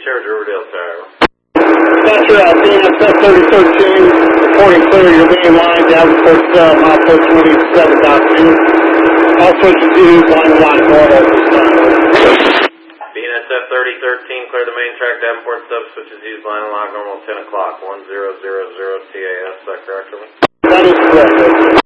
Sherridge Riverdale Tower. Roger, DNSF 3013, reporting clear your main line, Davenport Sub, mile 27.2. All switches used, line normal this time. BNSF 3013, clear the main track, Davenport Sub, switches used, line and lock normal 10 o'clock, 1000 TAS, is that correct, over? That is correct.